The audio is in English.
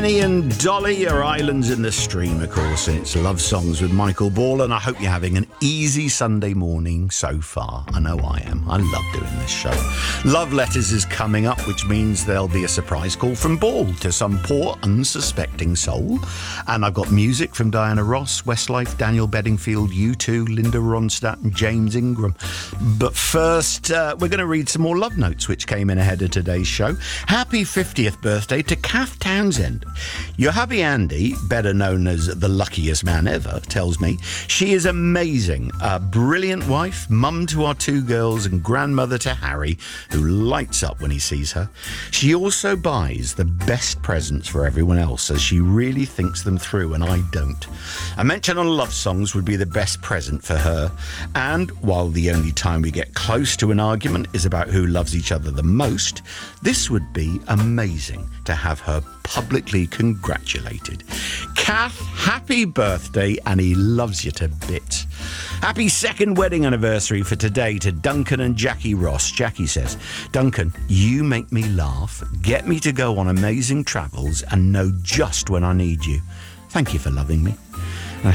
Kenny and Dolly are Islands in the Stream, of course, and it's Love Songs with Michael Ball, and I hope you're having an easy Sunday morning so far. I know I am. I love doing this show. Love Letters is coming up, which means there'll be a surprise call from Ball to some poor, unsuspecting soul. And I've got music from Diana Ross, Westlife, Daniel Bedingfield, U2, Linda Ronstadt and James Ingram. But first, we're going to read some more love notes, which came in ahead of today's show. Happy 50th birthday to Kath Townsend. Your hubby Andy, better known as the luckiest man ever, tells me she is amazing. A brilliant wife, mum to our 2 girls and grandmother to Harry, who lights up when he sees her. She also buys the best presents for everyone else, as she really thinks them through and I don't. A mention on Love Songs would be the best present for her. And while the only time we get close to an argument is about who loves each other the most, this would be amazing to have her publicly congratulated. Kath, happy birthday, and he loves you to bits. Happy 2nd wedding anniversary for today to Duncan and Jackie Ross. Jackie says, Duncan, you make me laugh, get me to go on amazing travels and know just when I need you. Thank you for loving me.